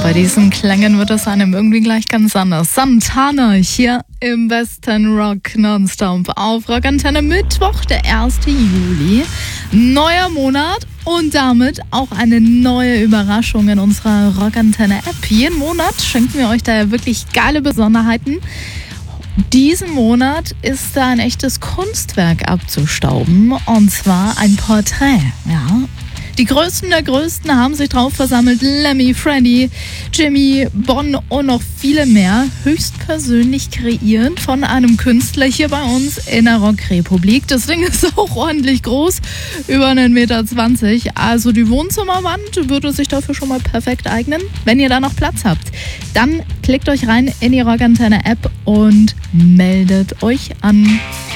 Bei diesen Klängen wird es einem irgendwie gleich ganz anders. Santana hier im besten Rock Nonstop auf Rockantenne. Mittwoch, der 1. Juli. Neuer Monat und damit auch eine neue Überraschung in unserer Rockantenne-App. Jeden Monat schenken wir euch da ja wirklich geile Besonderheiten. Diesen Monat ist da ein echtes Kunstwerk abzustauben, und zwar ein Porträt, ja. Die Größten der Größten haben sich drauf versammelt. Lemmy, Freddy, Jimmy, Bon und noch viele mehr. Höchstpersönlich kreiert von einem Künstler hier bei uns in der Rockrepublik. Das Ding ist auch ordentlich groß, über 1,20 Meter. Also die Wohnzimmerwand würde sich dafür schon mal perfekt eignen. Wenn ihr da noch Platz habt, dann klickt euch rein in die Rockantenne-App und meldet euch an.